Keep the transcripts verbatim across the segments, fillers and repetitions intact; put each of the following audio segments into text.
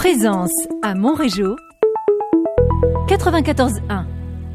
Présence à Montrégeau, quatre-vingt-quatorze un.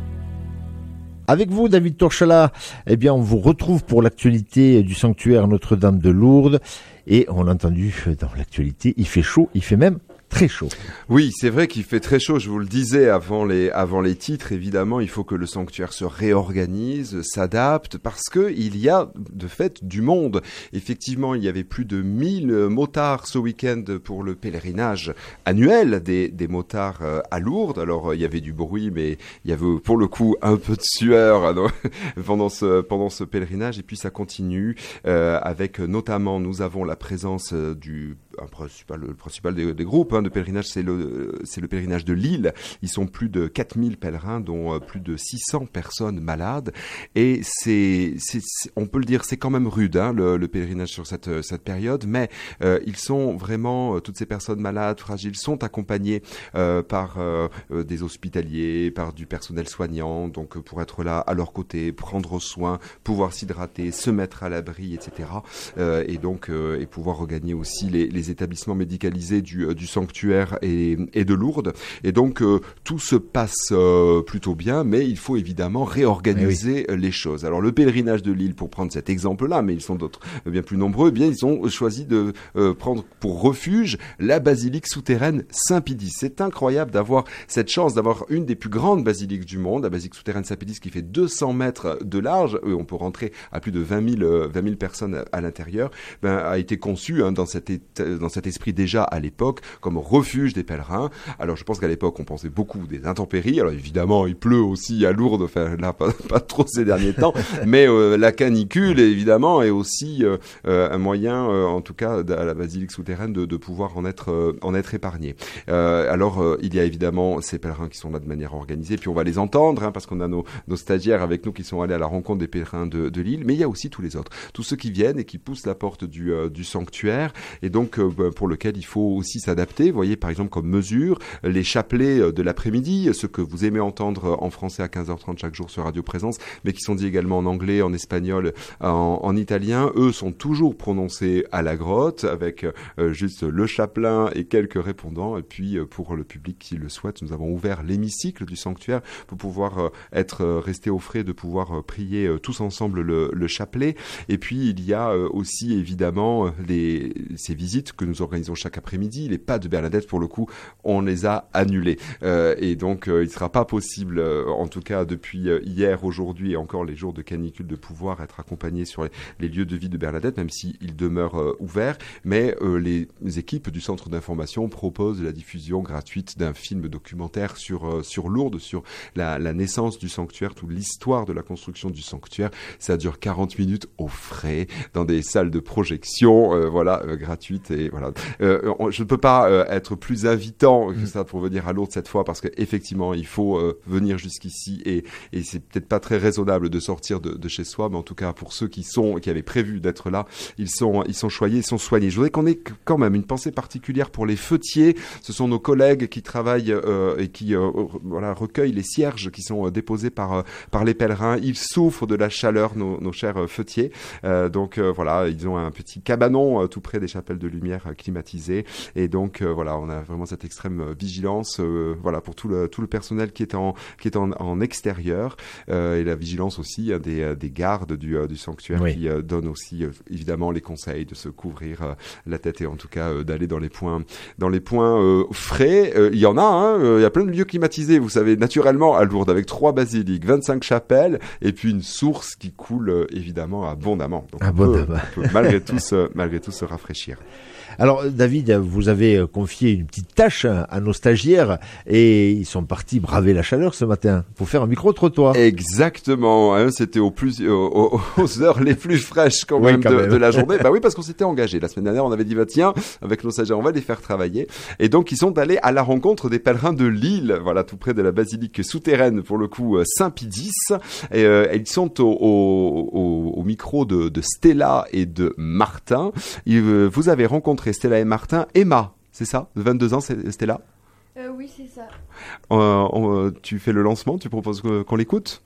Avec vous, David Torchala, eh bien, on vous retrouve pour l'actualité du sanctuaire Notre-Dame de Lourdes. Et on l'a entendu dans l'actualité, il fait chaud, il fait même très chaud. Oui, c'est vrai qu'il fait très chaud. Je vous le disais avant les, avant les titres. Évidemment, il faut que le sanctuaire se réorganise, s'adapte, parce que il y a de fait du monde. Effectivement, il y avait plus de mille motards ce week-end pour le pèlerinage annuel des, des motards à Lourdes. Alors, il y avait du bruit, mais il y avait pour le coup un peu de sueur alors, pendant ce, pendant ce pèlerinage. Et puis, ça continue euh, avec notamment, nous avons la présence du un principal, le principal des, des groupes hein, de pèlerinage, c'est le, c'est le pèlerinage de Lille. Ils sont plus de quatre mille pèlerins, dont euh, plus de six cents personnes malades. Et c'est, c'est, c'est on peut le dire, c'est quand même rude, hein, le, le pèlerinage sur cette, cette période. Mais euh, ils sont vraiment, euh, toutes ces personnes malades, fragiles, sont accompagnées euh, par euh, euh, des hospitaliers, par du personnel soignant, donc euh, pour être là à leur côté, prendre soin, pouvoir s'hydrater, se mettre à l'abri, et cetera. Euh, et donc, euh, et pouvoir regagner aussi les, les établissements médicalisés du, du sanctuaire et, et de Lourdes. Et donc, euh, tout se passe euh, plutôt bien, mais il faut évidemment réorganiser oui. les choses. Alors, le pèlerinage de Lille, pour prendre cet exemple-là, mais ils sont d'autres bien plus nombreux, eh bien, ils ont choisi de euh, prendre pour refuge la basilique souterraine Saint-Pédis. C'est incroyable d'avoir cette chance d'avoir une des plus grandes basiliques du monde, la basilique souterraine Saint-Pédis, qui fait deux cents mètres de large. On peut rentrer à plus de vingt mille personnes à l'intérieur. Ben, a été conçue hein, dans cet état, dans cet esprit déjà à l'époque comme refuge des pèlerins. Alors je pense qu'à l'époque on pensait beaucoup des intempéries. Alors évidemment il pleut aussi à Lourdes, enfin là pas, pas trop ces derniers temps, mais euh, la canicule évidemment est aussi euh, euh, un moyen, euh, en tout cas à la basilique souterraine, de, de pouvoir en être euh, en être épargné. Euh, alors euh, il y a évidemment ces pèlerins qui sont là de manière organisée, puis on va les entendre hein, parce qu'on a nos, nos stagiaires avec nous qui sont allés à la rencontre des pèlerins de, de Lille, mais il y a aussi tous les autres, tous ceux qui viennent et qui poussent la porte du, euh, du sanctuaire, et donc euh, pour lequel il faut aussi s'adapter. Vous voyez par exemple comme mesure les chapelets de l'après-midi, ceux que vous aimez entendre en français à quinze heures trente chaque jour sur Radio Présence, mais qui sont dits également en anglais, en espagnol, en, en italien. Eux sont toujours prononcés à la grotte avec euh, juste le chapelain et quelques répondants. Et puis euh, pour le public qui le souhaite, nous avons ouvert l'hémicycle du sanctuaire pour pouvoir euh, être euh, resté au frais de pouvoir euh, prier euh, tous ensemble le, le chapelet. Et puis il y a euh, aussi évidemment les, ces visites que nous organisons chaque après-midi. Les pas de Bernadette, pour le coup, on les a annulés. Euh, et donc, euh, il ne sera pas possible, euh, en tout cas depuis euh, hier, aujourd'hui et encore les jours de canicule, de pouvoir être accompagné sur les, les lieux de vie de Bernadette, même s'ils demeurent euh, ouverts. Mais euh, les, les équipes du centre d'information proposent la diffusion gratuite d'un film documentaire sur, euh, sur Lourdes, sur la, la naissance du sanctuaire, toute l'histoire de la construction du sanctuaire. Ça dure quarante minutes au frais, dans des salles de projection, euh, voilà, euh, gratuites. Et voilà. Euh, je ne peux pas euh, être plus invitant que ça pour venir à Lourdes cette fois, parce qu'effectivement, il faut euh, venir jusqu'ici et, et c'est peut-être pas très raisonnable de sortir de, de chez soi, mais en tout cas, pour ceux qui sont, qui avaient prévu d'être là, ils sont, ils sont choyés, ils sont soignés. Je voudrais qu'on ait quand même une pensée particulière pour les fêtiers. Ce sont nos collègues qui travaillent euh, et qui euh, voilà, recueillent les cierges qui sont euh, déposés par, euh, par les pèlerins. Ils souffrent de la chaleur, nos, nos chers euh, fêtiers. Euh, donc euh, voilà, ils ont un petit cabanon euh, tout près des chapelles de lumière euh, climatisées. Et donc euh, voilà, on a vraiment cette extrême euh, vigilance, euh, voilà, pour tout le tout le personnel qui est en qui est en, en extérieur euh, et la vigilance aussi hein, des des gardes du euh, du sanctuaire oui. qui euh, donnent aussi euh, évidemment les conseils de se couvrir euh, la tête et en tout cas euh, d'aller dans les points dans les points euh, frais. Euh, il y en a, hein, euh, il y a plein de lieux climatisés, vous savez, naturellement à Lourdes, avec trois basiliques, vingt-cinq chapelles et puis une source qui coule euh, évidemment abondamment. Donc abondamment. On peut, on peut malgré tout se, malgré tout se rafraîchir. Alors David, vous avez confié une petite tâche à nos stagiaires et ils sont partis braver la chaleur ce matin pour faire un micro-trottoir. Exactement, hein, c'était au plus, aux, aux heures les plus fraîches quand même, oui, quand de, même. de la journée. Bah oui, parce qu'on s'était engagé. La semaine dernière, on avait dit bah tiens, avec nos stagiaires, on va les faire travailler. Et donc ils sont allés à la rencontre des pèlerins de Lille, voilà, tout près de la basilique souterraine pour le coup Saint-Pédis. Et euh, ils sont au, au, au, au micro de, de Stella et de Martin. Et, euh, vous avez rencontré Stella et Martin. Emma, c'est ça, de vingt-deux ans, c'est Stella euh, Oui, c'est ça. Euh, on, tu fais le lancement, tu proposes qu'on l'écoute?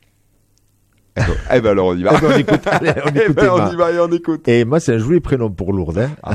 Eh ben, eh ben alors on y va. Eh ben on écoute, allez, on, écoute eh ben on y va et on écoute. Et Emma, c'est un joli prénom pour Lourdes. Hein.